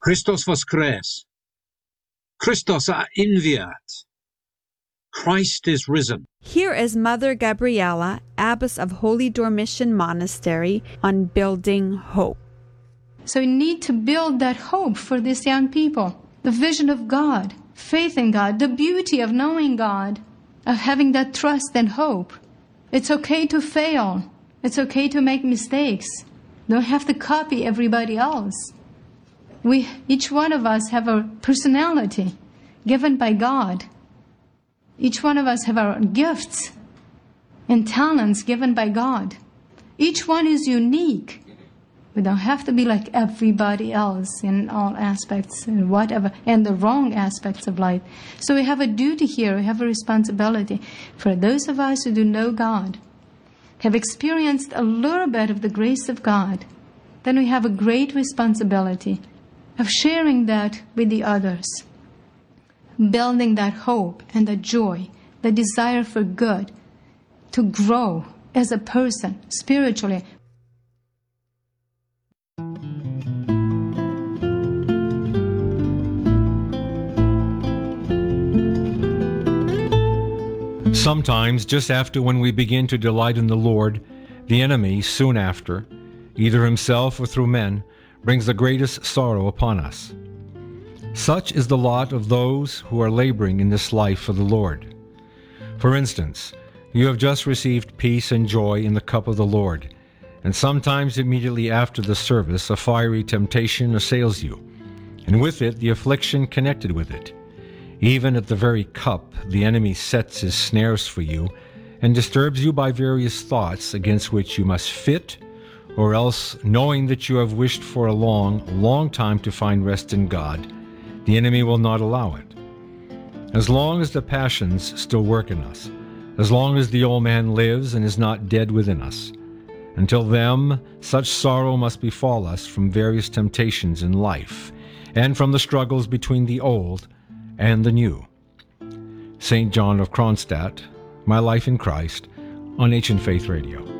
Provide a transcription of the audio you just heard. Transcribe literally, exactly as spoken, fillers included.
Christos voskres. Christos a inviat. Christ is risen. Here is Mother Gabriela, Abbess of Holy Dormition Monastery, on building hope. So we need to build that hope for these young people. The vision of God, faith in God, the beauty of knowing God, of having that trust and hope. It's okay to fail. It's okay to make mistakes. Don't have to copy everybody else. We, each one of us have a personality given by God. Each one of us have our gifts and talents given by God. Each one is unique. We don't have to be like everybody else in all aspects and whatever, and the wrong aspects of life. So we have a duty here, we have a responsibility. For those of us who do know God, have experienced a little bit of the grace of God, then we have a great responsibility of sharing that with the others. Building that hope and the joy, the desire for good, to grow as a person spiritually. Sometimes, just after when we begin to delight in the Lord, the enemy, soon after, either himself or through men, brings the greatest sorrow upon us. Such is the lot of those who are laboring in this life for the Lord. For instance, you have just received peace and joy in the cup of the Lord, and sometimes immediately after the service a fiery temptation assails you, and with it the affliction connected with it. Even at the very cup the enemy sets his snares for you, and disturbs you by various thoughts against which you must fit, or else, knowing that you have wished for a long, long time to find rest in God, the enemy will not allow it. As long as the passions still work in us, as long as the old man lives and is not dead within us, until then, such sorrow must befall us from various temptations in life, and from the struggles between the old and the new. Saint John of Kronstadt, My Life in Christ, on Ancient Faith Radio.